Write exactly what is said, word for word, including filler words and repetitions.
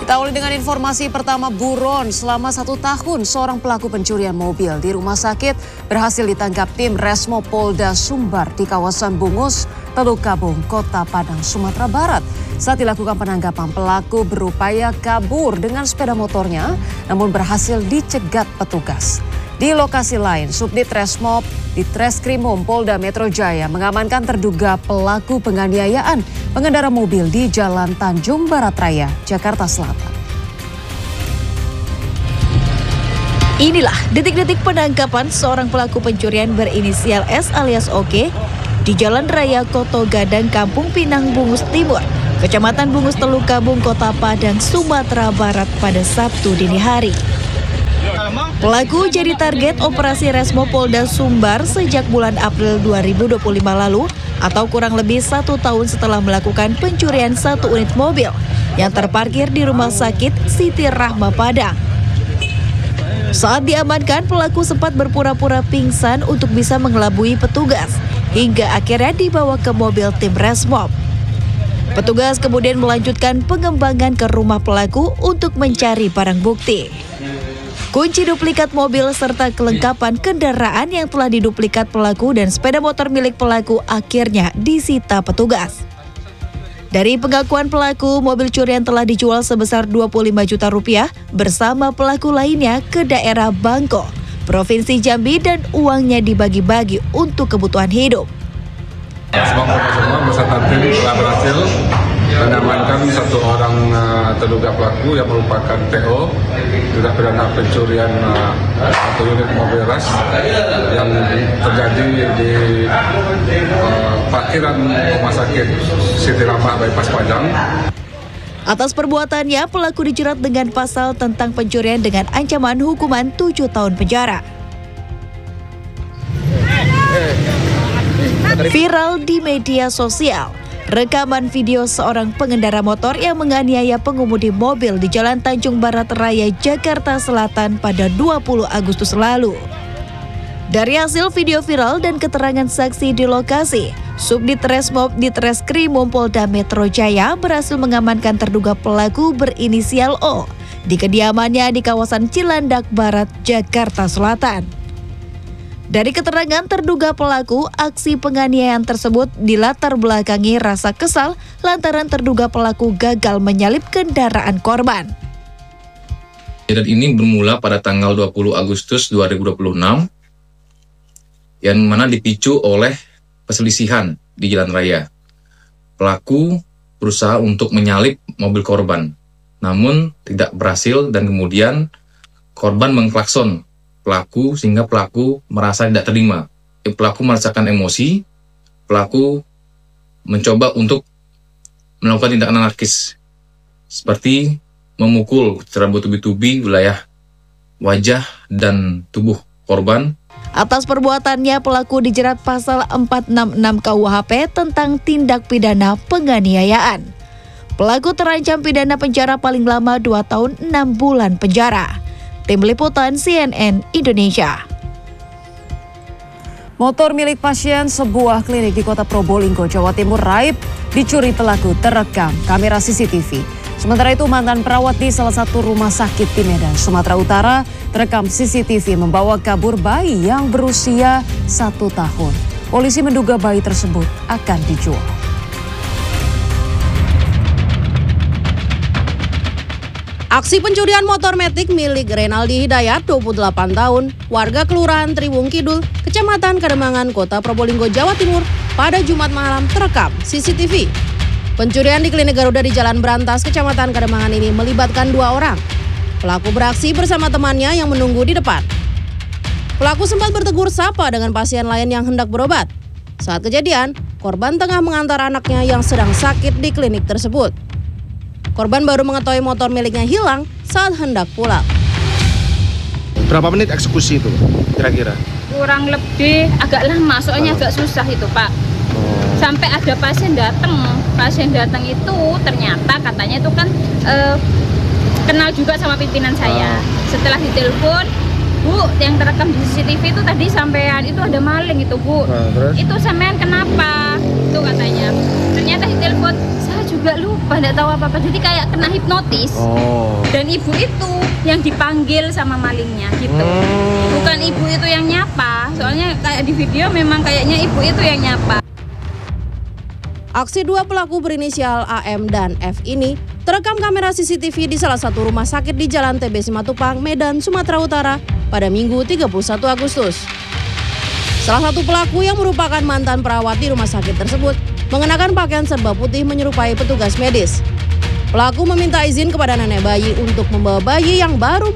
Kita awali dengan informasi pertama, buron. Selama satu tahun, seorang pelaku pencurian mobil di rumah sakit berhasil ditangkap tim Resmo Polda Sumbar di kawasan Bungus, Teluk Kabung, Kota Padang, Sumatera Barat. Saat dilakukan penangkapan, pelaku berupaya kabur dengan sepeda motornya, namun berhasil dicegat petugas. Di lokasi lain, Subdit Resmob di Treskrimum Polda Metro Jaya mengamankan terduga pelaku penganiayaan pengendara mobil di Jalan Tanjung Barat Raya, Jakarta Selatan. Inilah detik-detik penangkapan seorang pelaku pencurian berinisial S alias Oke di Jalan Raya Koto Gadang, Kampung Pinang, Bungus Timur, Kecamatan Bungus, Teluk Kabung, Kota Padang, Sumatera Barat pada Sabtu dini hari. Pelaku jadi target operasi Resmo Polda Sumbar sejak bulan April dua ribu dua puluh lima lalu atau kurang lebih satu tahun setelah melakukan pencurian satu unit mobil yang terparkir di Rumah Sakit Siti Rahma Padang. Saat diamankan, pelaku sempat berpura-pura pingsan untuk bisa mengelabui petugas hingga akhirnya dibawa ke mobil tim Resmob. Petugas kemudian melanjutkan pengembangan ke rumah pelaku untuk mencari barang bukti. Kunci duplikat mobil serta kelengkapan kendaraan yang telah diduplikat pelaku dan sepeda motor milik pelaku akhirnya disita petugas. Dari pengakuan pelaku, mobil curian telah dijual sebesar dua puluh lima juta rupiah bersama pelaku lainnya ke daerah Bangko, Provinsi Jambi, dan uangnya dibagi-bagi untuk kebutuhan hidup. Semua semua beserta tim telah berhasil mengamankan satu orang uh, terduga pelaku yang merupakan T O tindak pidana pencurian uh, satu unit mobil ras yang terjadi di uh, parkiran Rumah Sakit Siti Rahma Bypass Padang. Atas perbuatannya, pelaku dijerat dengan pasal tentang pencurian dengan ancaman hukuman tujuh tahun penjara. Viral di media sosial, rekaman video seorang pengendara motor yang menganiaya pengemudi mobil di Jalan Tanjung Barat Raya, Jakarta Selatan pada dua puluh Agustus lalu. Dari hasil video viral dan keterangan saksi di lokasi, Subdit Resmob di Treskrimum Polda Metro Jaya berhasil mengamankan terduga pelaku berinisial O di kediamannya di kawasan Cilandak Barat, Jakarta Selatan. Dari keterangan terduga pelaku, aksi penganiayaan tersebut dilatar belakangi rasa kesal lantaran terduga pelaku gagal menyalip kendaraan korban. Kejadian ini bermula pada tanggal dua puluh Agustus dua ribu dua puluh enam, yang mana dipicu oleh perselisihan di jalan raya. Pelaku berusaha untuk menyalip mobil korban, namun tidak berhasil dan kemudian korban mengklakson pelaku sehingga pelaku merasa tidak terima. Pelaku merasakan emosi, pelaku mencoba untuk melakukan tindakan anarkis seperti memukul secara bertubi-tubi wilayah wajah dan tubuh korban. Atas perbuatannya, pelaku dijerat pasal empat enam enam K U H P tentang tindak pidana penganiayaan. Pelaku terancam pidana penjara paling lama dua tahun enam bulan penjara. Tim Liputan C N N Indonesia. Motor milik pasien sebuah klinik di Kota Probolinggo, Jawa Timur raib dicuri pelaku terekam kamera C C T V. Sementara itu, mantan perawat di salah satu rumah sakit di Medan, Sumatera Utara terekam C C T V membawa kabur bayi yang berusia satu tahun. Polisi menduga bayi tersebut akan dijual. Aksi pencurian motor metik milik Renaldi Hidayat, dua puluh delapan tahun, warga Kelurahan Triwung Kidul, Kecamatan Kademangan, Kota Probolinggo, Jawa Timur, pada Jumat malam terekam C C T V. Pencurian di klinik Garuda di Jalan Berantas, Kecamatan Kademangan ini melibatkan dua orang. Pelaku beraksi bersama temannya yang menunggu di depan. Pelaku sempat bertegur sapa dengan pasien lain yang hendak berobat. Saat kejadian, korban tengah mengantar anaknya yang sedang sakit di klinik tersebut. Korban baru mengetahui motor miliknya hilang saat hendak pulang. Berapa menit eksekusi itu kira-kira? Kurang lebih agak lama, soalnya oh. agak susah itu Pak. Oh. Sampai ada pasien datang, pasien datang itu ternyata katanya itu kan eh, kenal juga sama pimpinan saya. Oh. Setelah ditelepon, Bu, yang terekam di C C T V itu tadi sampean itu ada maling itu Bu. Oh, itu sampean kenapa? Itu katanya. Ternyata ditelepon, saya juga juga lupa, nggak tahu apa-apa. Jadi kayak kena hipnotis. Oh. Dan ibu itu yang dipanggil sama malingnya gitu. Hmm. Bukan ibu itu yang nyapa. Soalnya kayak di video memang kayaknya ibu itu yang nyapa. Aksi dua pelaku berinisial A M dan F ini terekam kamera C C T V di salah satu rumah sakit di Jalan T B Simatupang, Medan, Sumatera Utara pada Minggu tiga puluh satu Agustus. Salah satu pelaku yang merupakan mantan perawat di rumah sakit tersebut mengenakan pakaian serba putih menyerupai petugas medis. Pelaku meminta izin kepada nenek bayi untuk membawa bayi yang baru